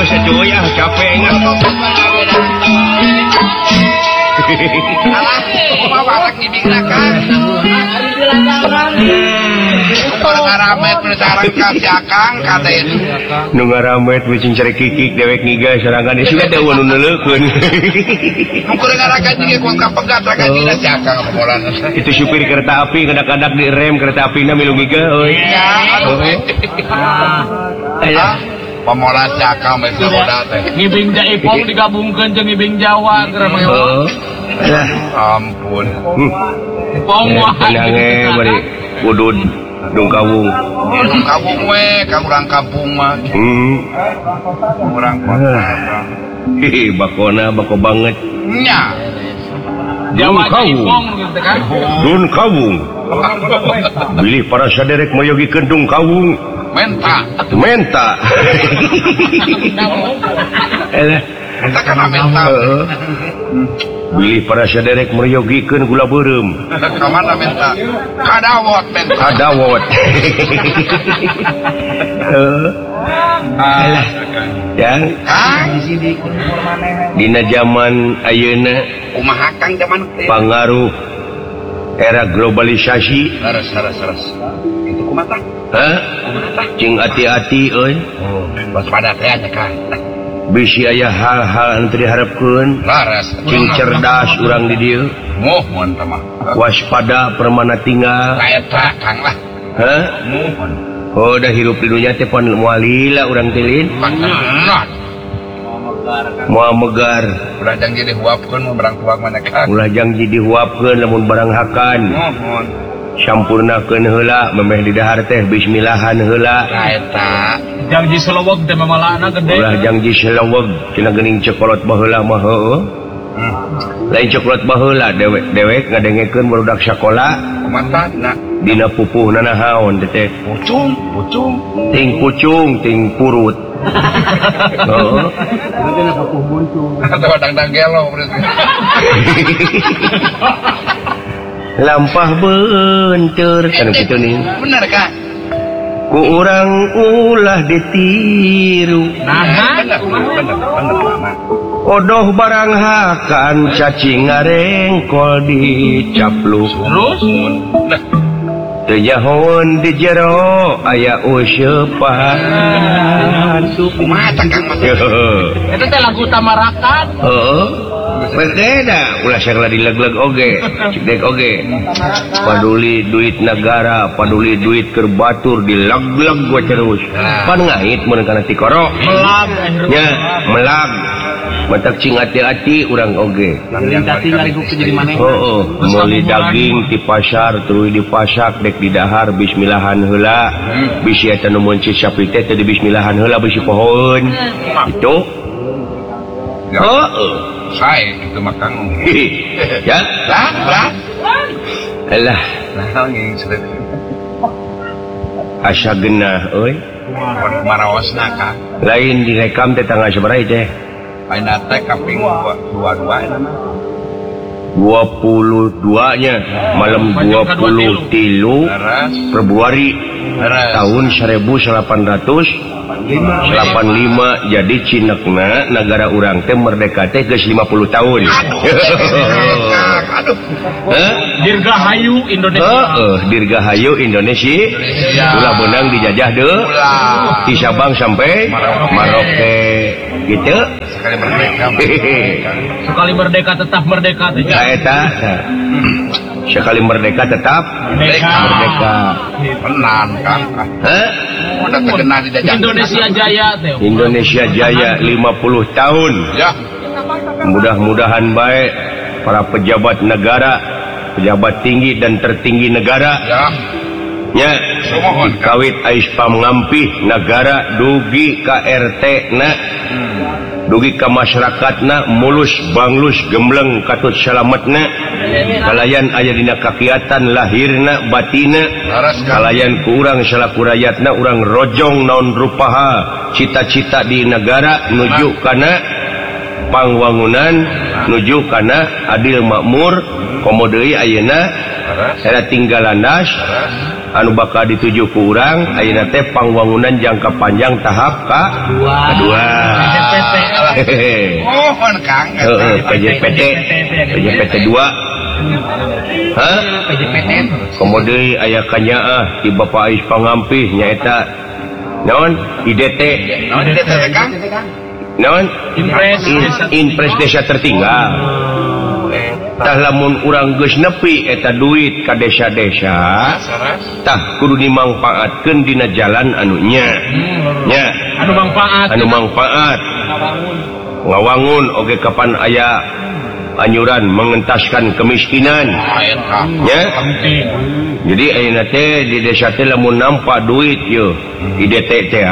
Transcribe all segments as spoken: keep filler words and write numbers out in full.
Geus cuy ah capek ingat. Alah, kumaha barak ngibingna Kang. Orang ngaramet sareng ka si Akang kaden. Nu ngaramet bicing cari kikik dewek ngiga sarangan ieu sudah dewe nu neuleukeun. Ukur ngarakan jeung ku kapegat ragajina si Akang molan. Itu supir kereta api kadak-kadak di rem kereta apina milu ngiga euy. Ya, aduh. Aya pemola si Akang mah saroda teh. Ngibing Jaipong digabungkeun jeung ngibing Jawa keur mah. Ampun. Pong wah. Tenange bari udud Dung Kawung. Dung Kawung we ka urang kampung mah. Hmm. Urang kota. Hehe, bakona bako banget. Nya. Dung Kawung. Dung Kawung. Bilih para saderek mayogikeun Dung Kawung. Menta. Menta. Elah. Eta kana menta. Bilih para saderek mayogikeun gula beureum. Ka mana menta? Kadawot menta. Kadawot. Heeh. Elah. Yang dina zaman ayeuna kumaha Kang zaman pangaruh era globalisasi. Saras saras saras. Itu kumaha? Hah? Cing hati-hati euy. Oh, waspada teh nya Kang. Bisi aya hal-hal anu teu diharepkeun. Laras. Cing cerdas urang di dieu. Mohon teh mah. Waspada permana tinggal. Kaeta Kang lah. Hah? Mohon. Oh, dah hirup di dunia teh pon moal lila urang teh lin. Pantenat. Moal megar. Ulah janji dihuapkeun mun barang tuang mana Kang. Ulah janji dihuapkeun lamun barang hakan. Mohon. Sampurnakeun heula memeh di dahar teh bismillahan heula. Kaeta. Janji seleweg teh mamalana gede. Ulah janji seleweg cenah geuning cokolot baheula mah heueuh. Lain cokolot baheula dewek-dewek ngadengekeun budak sakola. Kumaha na? Dina pupuhna nahaon teh? Pucung, pucung. Ting pucung, ting purut. Heeh. Itu teh pupuh buncung. Eta wadang-dang gelo berarti. Lampah beunteur kana kitu nih. Bener Kang. Ku urang ulah ditiru. Nah, bener bener bener mama. Odoh barang hakan cacing ngarengkol dicapluk. terus Teu nyahoeun di jero aya useupan. Kumaha Kang mah? eta teh lagu tamarakan. Heeh. Berbeda, ulah sagala dileg-leg oge, cek oge. Paduli duit negara, paduli duit keur batur dileg-leg gua terus. Pan ngait mun kana ti koro. Melag Nya, melag. Matak cing hati-hati urang oge. tadi ngariguk jadi maneh. Heeh, meuli daging ti pasar tuluy dipasak dek di dahar bismillahan heula. Bisi eta nu mun ci sapi teh teh di bismillahan heula bisi pohoeun. Itu. Heeh. Sae itu mah Kang. Ya, Lah, lah. alah Nah, nging sedek. asa genah euy. Mun maraosna Kang. Lain direkam teh tanggal sabaraha teh? Ayeuna teh kaping dua dua eta mah. dua puluh dua nya malam dua puluh tiga Laras, Februari laras. tahun seribu delapan ratus delapan puluh lima. Jadi cinekna negara urang teh merdeka teh geus lima puluh tahun. Aduh. Heh? Dirgahayu Indonesia. Heeh, dirgahayu Indonesia. Ulah beunang dijajah deu. Ulah. Ti Sabang sampai Maroke gitu. Sekali merdeka. Sekali merdeka tetap merdeka teh. Nah, eta sekali merdeka tetap Merdeka. merdeka. Tenan Kang. Hah? Udah terkenal di dajah. Indonesia Jaya teh. Indonesia Jaya lima puluh tahun. Ya. Mudah-mudahan baik para pejabat negara, pejabat tinggi dan tertinggi negara. Ya. Nya Sumohon Kang. kawit ais pamngampih negara dugi ka R T na dugi ka masyarakatna mulus banglus gembleng katut salametna kalayan aya dina kakiatan lahirna batina kalayan ku urang salaku rakyatna urang rojong naon rupaha cita-cita di negara nuju kana pangwangunan nuju kana adil makmur komo deui ayeuna era tinggal landas anu bakal dituju ku urang ayeuna teh pangwangunan jangka panjang tahap ka kedua. Oh, pan Kang. Heeh, P J P T. P J P T dua. Hah? P J P T. Kemudian aya kanyaah ti Bapak Ais Pangampih nyaeta naon I D T. Naon I D T Kang? Naon? Impres. Impres desa tertinggal. Tah lamun urang geus nepi eta duit ka desa-desa, tah kudu dimangpaatkeun dina jalan anu nya. Nya. Anu manfaat. Anu manfaat. Ngawangun oge kapan aya anyuran mengentaskan kemiskinan. Nya. Jadi ayeuna teh di desa teh lamun nampa duit yeuh I D T teh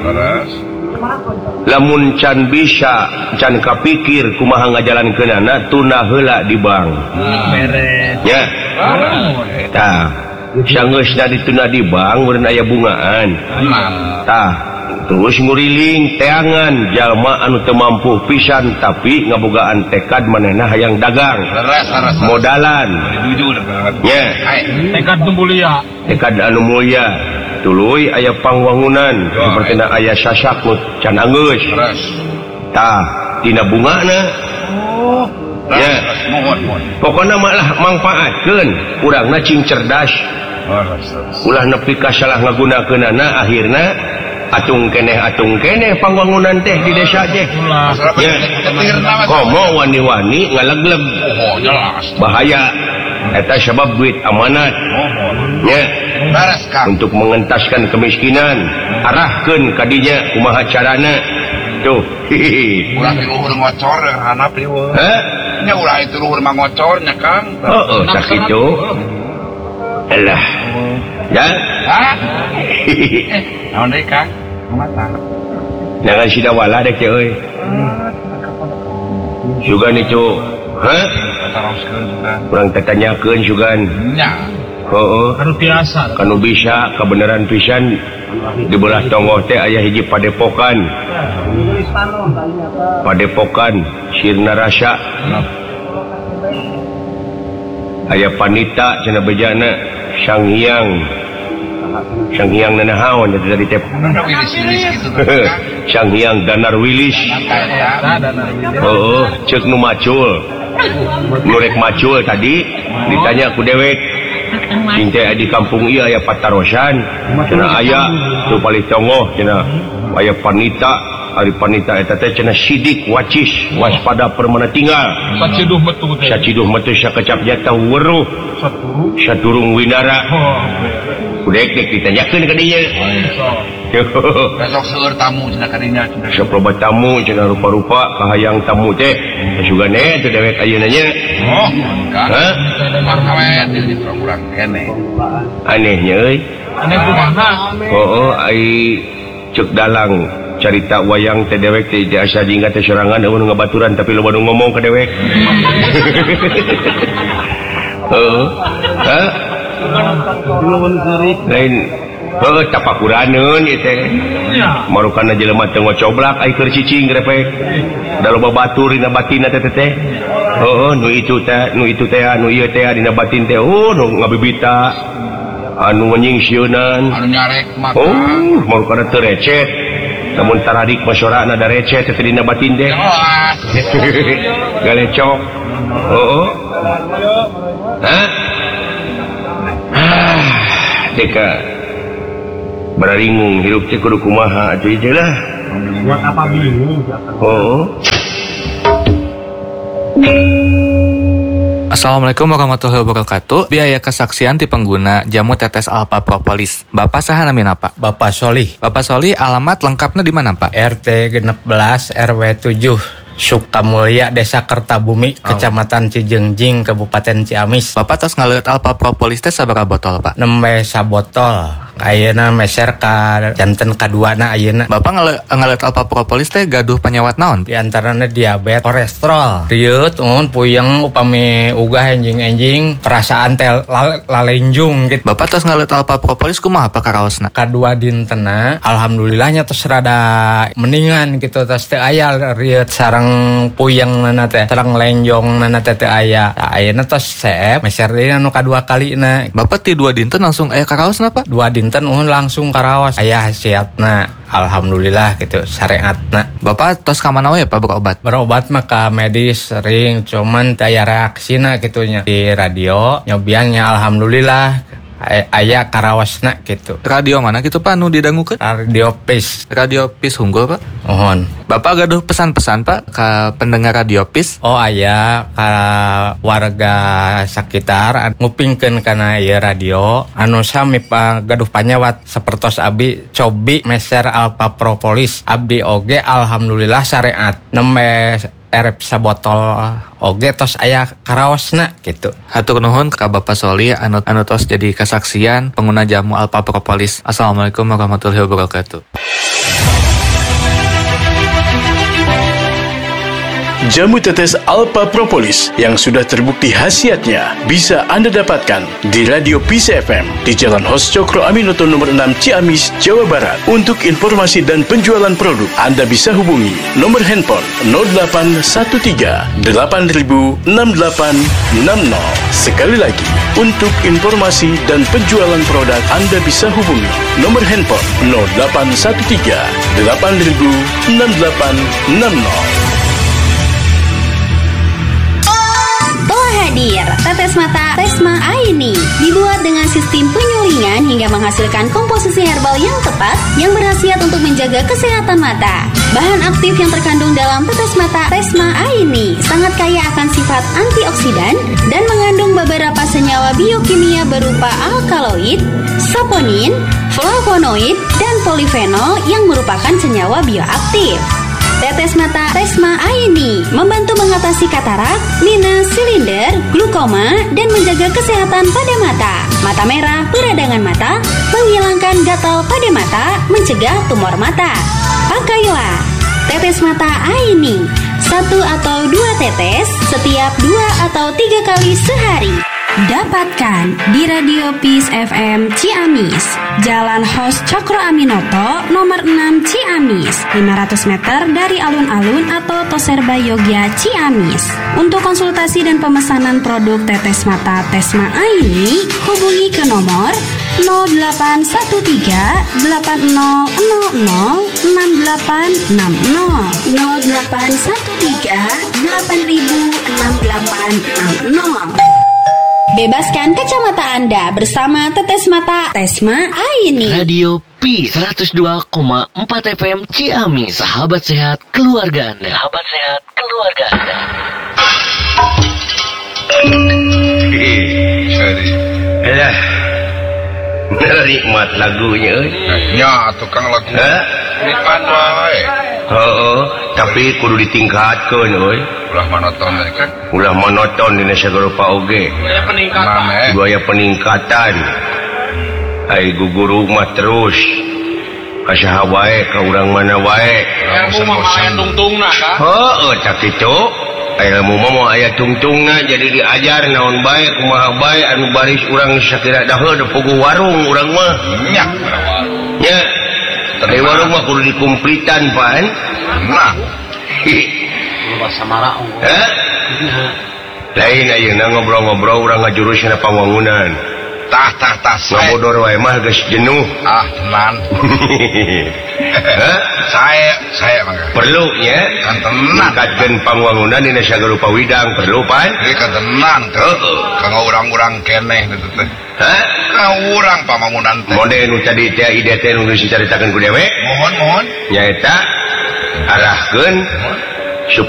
lamun can bisa can kapikir kumaha ngajalankeunana tuna heula di bank. Beres. Nya. Tah, sangeusna dituna di bank meureun aya bungaan. Tah, terus nguriling teangan jalma anu teu mampu pisan tapi ngabogaan tekad manehna hayang dagang. Modalan. Nya. Tekad nu mulia. Tekad anu mulia. Tuluy aya pangwangunan sapertina aya sasak nu can anggeus. Tah, dina bungana. Ya. Pokona malah mangpaatkeun urangna cing cerdas. Ulah nepi ka salah ngagunakeunana akhirna atung keneh atung keneh pangwangunan teh di desa teh. Ya. Komo wani-wani ngalegleg. Bahaya. Eta sebab duit amanat. Nya. Untuk mengentaskan kemiskinan arahkeun ka dinya kumaha carana tuh. Ulah di luhur ngocor hanap ieu. Hah? Nya ulah itu luhur mah ngocor nya Kang. Heeh, tak kitu. Alah. Ya. Hah? Naon deui Kang? Kumaha? Jangan sidawala dek euy. Sugan itu. Hah? Taroskeun juga. Urang teh tanyakeun sugan. Nya. Heeh. Anu biasa. Kanu bisa kebenaran pisan di belah tonggoh teh aya hiji padepokan. Padepokan sirna rasa. Aya panita cenah bejana Sang Hyang. Sang Hyang nanahaon eta tadi teh. Wilis-wilis gitu. Sang Hyang Danar Wilis. Heeh, ceuk nu macul. Nu rek macul tadi ditanya ku dewek. Cinta di kampung ieu aya patarosan, cenah aya tu palih tonggoh cenah aya panita, ari panita eta teh cenah sidik wacis, waspada permana tinggal. Saciduh metu teh. Saciduh metu sakecapnya tah weruh. Saturung winara. Udek dek ditanyakeun ka dieu. Besok seueur tamu cenah ka dinya cenah. Saproba tamu cenah rupa-rupa kahayang tamu teh sugane teh dewek ayeuna nya. Oh, Kang. Hah? Markawet di urang kene. Anehnya euy. Aneh kumaha? Heeh, ai ceuk dalang carita wayang teh dewek teh asa dinggat teh sorangan eueuh ngabaturan tapi loba nu ngomong ka dewek. Heeh. Hah? Lain heuh tapakuraneun ieu teh. Marukana jelema teu ngocoblak ai keur cicing grepek. Da loba batur dina batinna teh teh. Heeh, nu itu teh, nu itu teh, nu ieu teh dina batin teh. Oh, nu ngabibita. Anu nyingsieunan. Anu nyarek mah. Oh, marukana teu recet. Namun taradik masyarakat ada recet teh dina batin teh. Galecok. Heeh. Hah? Ah, deka bararingung hirup teh kudu kumaha atuh ieu lah. Buat apa bingung? Oh. Assalamualaikum warahmatullahi wabarakatuh. Biaya kesaksian ti pengguna jamu tetes alpha propolis. Bapak saha namina Pak? Bapak Solih. Bapak Soli, alamat lengkapnya di mana Pak? R T genep belas R W tujuh Suktamulya Desa Kertabumi, oh. Kecamatan Cijengjing, Kabupaten Ciamis. Bapak tos ngaliat alpha propolis teh sabaraha botol Pak? Nembe sabotol. Ayeuna meser ka janten kadua na ayeuna. Bapak ngale ngalet alpha propolis teh gaduh penyewat naon? Di antaranya diabetes, kolesterol, riut, un puyeng upami ugah enjing-enjing, perasaan teh lalenjung gitu. Bapak tos ngalet alpha propolis kumaha apa karaosna? Kadua dintena, alhamdulillahnya tos rada mendingan gitu, tos teu aya riut sareng puyeng nana teh, sareng lenjong nana teh teu aya. Nah, ayeuna tos seep meser deui anu kadua kalina. Bapak ti dua dinten langsung aya karaosna, Pak? Dua dinten uhun langsung karaos. Aya hasiatna. Alhamdulillah gitu syariatna. Bapak tos ka mana we Pak berobat? Berobat mah ka medis sering, cuman daya reaksina gitunya di radio nyobiannya alhamdulillah aya karaosna gitu. Radio mana gitu Pak nu didangukeun? Radio Pis. Radio Pis Unggul Pak. Mohon. Bapak gaduh pesan-pesan Pak ka pendengar Radio Pis? Oh aya ka warga sekitar ngupingkeun kana ieu radio anu sami pa gaduh panyawat sapertos abdi cobi meser alpha propolis abdi oge alhamdulillah syariat nembe erep sabotol oge tos aya karaosna gitu. Hatur nuhun ka Bapak Soli anu anu tos jadi kesaksian pengguna jamu alpha propolis. Assalamualaikum warahmatullahi wabarakatuh. Jamu tetes alpha propolis yang sudah terbukti khasiatnya bisa Anda dapatkan di Radio Peace F M di Jalan Hos Cokro Aminoto nomor enam Ciamis, Jawa Barat. Untuk informasi dan penjualan produk, Anda bisa hubungi nomor handphone nol delapan satu tiga delapan nol enam delapan enam nol. Sekali lagi, untuk informasi dan penjualan produk, Anda bisa hubungi nomor handphone nol delapan satu tiga delapan nol enam delapan enam nol. Hadir, tetes mata Tesma Aini dibuat dengan sistem penyulingan hingga menghasilkan komposisi herbal yang tepat yang berkhasiat untuk menjaga kesehatan mata. Bahan aktif yang terkandung dalam tetes mata Tesma Aini sangat kaya akan sifat antioksidan dan mengandung beberapa senyawa biokimia berupa alkaloid, saponin, flavonoid, dan polifenol yang merupakan senyawa bioaktif. Tetes mata Tesma Aini membantu mengatasi katarak, minus, silinder, glukoma, dan menjaga kesehatan pada mata. Mata merah, peradangan mata, menghilangkan gatal pada mata, mencegah tumor mata. Pakailah tetes mata Aini, satu atau dua tetes setiap dua atau tiga kali sehari. Dapatkan di Radio Peace F M Ciamis, Jalan Hos Cokro Aminoto nomor enam Ciamis, lima ratus meter dari alun-alun atau Toserba Yogya Ciamis. Untuk konsultasi dan pemesanan produk tetes mata Tesma Aini, hubungi ke nomor nol delapan satu tiga delapan nol nol nol enam delapan enam nol nol delapan satu tiga delapan enam delapan enam nol. Bebaskan kacamata Anda bersama tetes mata Tesma Aini. Radio P seratus dua koma empat F M Ciamis, sahabat sehat keluarga Anda. Sahabat sehat keluarga Anda. Alah, nikmat lagunya. Ya, tukang lagu. Nikmat wae. Heeh, tapi kudu ditingkatkeun euy. Ulah monoton kan. Ulah monoton dina sagrupa oge. Aya peningkatan. Kudu aya peningkatan. Ai guguru mah terus ka saha wae, ka urang mana wae. Ilmu mah aya tungtungna ka. Heeh, tak kitu. Ilmu mah moal aya tungtungna jadi diajar naon bae kumaha bae anu baris urang sakira daheul da puguh warung urang mah. Nya. Nya. Tapi warung mah kudu dikumplitan pan. Nah. Samara. Hah? Lain ayeuna ngobrol-ngobrol urang ngajurusna pawangunan. Tah tah tah saya. Ngabodor wae mah geus jenuh. Ah, tenan. Hah? Saya saya mangga. Perlu nya Kan tenan. ningkatkeun panwangunan dina sagrupa widang perlu pan. Ieu kan tenan teh. Kanggo urang-urang keneh gitu teh. Hah? Kanggo urang pamangunan teh. Mode nu tadi teh ide teh nu dicaritakeun ku dewe Mohon mohon. nyaeta arahkeun